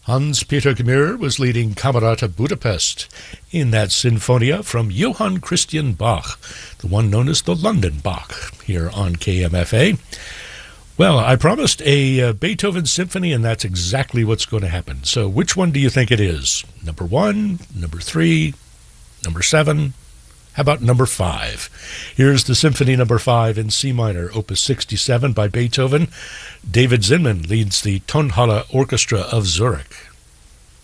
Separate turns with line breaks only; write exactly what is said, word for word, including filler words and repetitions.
Hans-Peter Gmür was leading Camerata Budapest in that Sinfonia from Johann Christian Bach, the one known as the London Bach, here on K M F A. Well, I promised a uh, Beethoven symphony, and that's exactly what's going to happen. So which one do you think it is? Number one, number three, number seven? How about number five? Here's the Symphony Number five in C minor, Opus sixty-seven by Beethoven. David Zinman leads the Tonhalle Orchestra of Zurich.